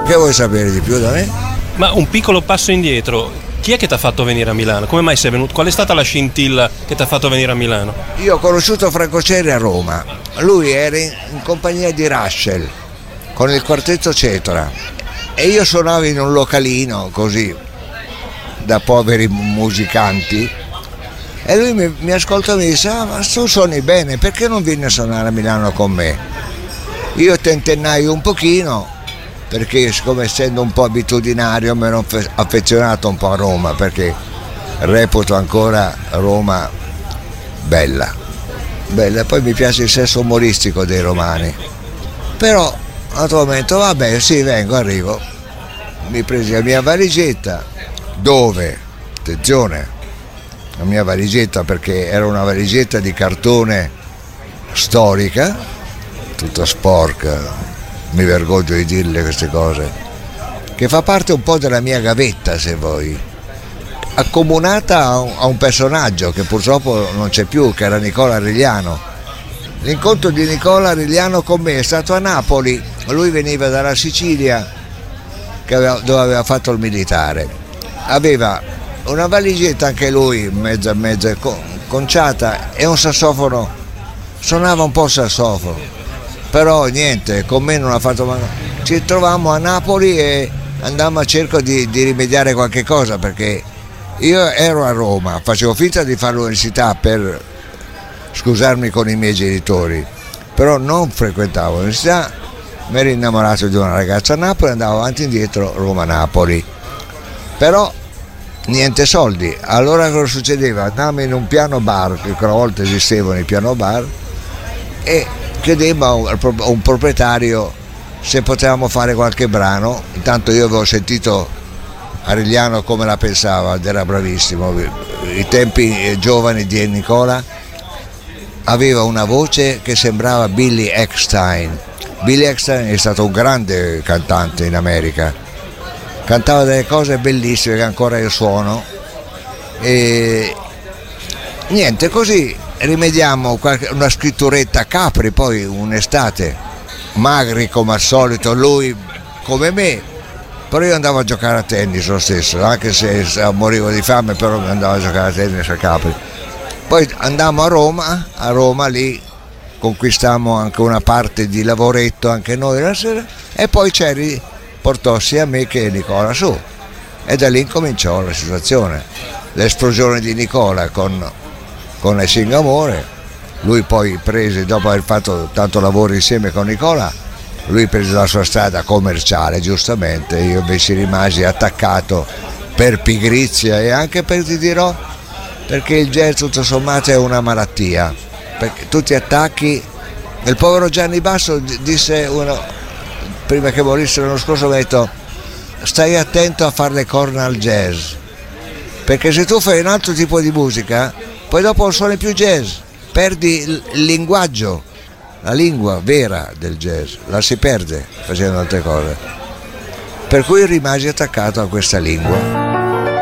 Che vuoi sapere di più da me? Ma un piccolo passo indietro, chi è che ti ha fatto venire a Milano? Come mai sei venuto? Qual è stata la scintilla che ti ha fatto venire a Milano? Io ho conosciuto Franco Cerri a Roma. Lui era in compagnia di Russell con il quartetto Cetra e io suonavo in un localino così da poveri musicanti e lui mi ascoltò e mi disse: ah, ma tu suoni bene, perché non vieni a suonare a Milano con me? Io tentennai un pochino, perché siccome essendo un po' abitudinario mi ero affezionato un po' a Roma, perché reputo ancora Roma bella, poi mi piace il senso umoristico dei romani, però naturalmente vabbè sì, arrivo, mi presi la mia valigetta, dove, attenzione, la mia valigetta, perché era una valigetta di cartone storica, tutta sporca, mi vergogno di dirle queste cose, che fa parte un po' della mia gavetta, se vuoi, accomunata a un personaggio che purtroppo non c'è più, che era Nicola Rigliano. L'incontro di Nicola Rigliano con me è stato a Napoli. Lui veniva dalla Sicilia, dove aveva fatto il militare, aveva una valigetta anche lui mezza conciata e un sassofono, suonava un po' il sassofono, però niente, con me non ha fatto male. Ci trovammo a Napoli e andammo a cerco di rimediare qualche cosa, perché io ero a Roma, facevo finta di fare l'università per scusarmi con i miei genitori, però non frequentavo l'università, mi ero innamorato di una ragazza a Napoli, andavo avanti e indietro Roma-Napoli, però niente soldi. Allora cosa succedeva? Andavamo in un piano bar, che una volta esistevano i piano bar, e chiedemmo a un proprietario se potevamo fare qualche brano. Intanto io avevo sentito Arigliano come la pensava, ed era bravissimo. I tempi giovani di Nicola, aveva una voce che sembrava Billy Eckstine. Billy Eckstine è stato un grande cantante in America, cantava delle cose bellissime che ancora io suono, e niente, così rimediamo una scritturetta a Capri, poi un'estate, magri come al solito, lui come me, però io andavo a giocare a tennis lo stesso, anche se morivo di fame, però andavo a giocare a tennis a Capri. Poi andammo a Roma lì conquistammo anche una parte di lavoretto anche noi la sera, e poi Cerri portò sia me che Nicola su, e da lì cominciò la situazione, l'esplosione di Nicola con Le Singamore. Lui poi prese, dopo aver fatto tanto lavoro insieme con Nicola, lui prese la sua strada commerciale, giustamente, io invece rimasi attaccato per pigrizia e anche ti dirò perché il jazz tutto sommato è una malattia, perché tu ti attacchi. Il povero Gianni Basso disse, prima che morisse l'anno scorso, mi ha detto: stai attento a fare le corna al jazz, perché se tu fai un altro tipo di musica poi dopo non suoni più jazz, perdi il linguaggio, la lingua vera del jazz la si perde facendo altre cose, per cui rimasi attaccato a questa lingua.